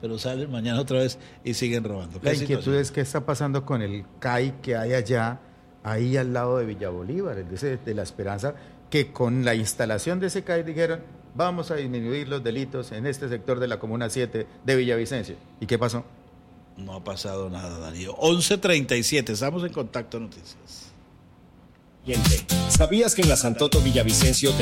pero salen mañana otra vez y siguen robando. La inquietud es qué está pasando con el CAI que hay allá, ahí al lado de Villa Bolívar, de La Esperanza, que con la instalación de ese CAI dijeron, vamos a disminuir los delitos en este sector de la Comuna 7 de Villavicencio. ¿Y qué pasó? No ha pasado nada, Darío. 11:37, estamos en Contacto Noticias. ¿Sabías que en la Santoto Villavicencio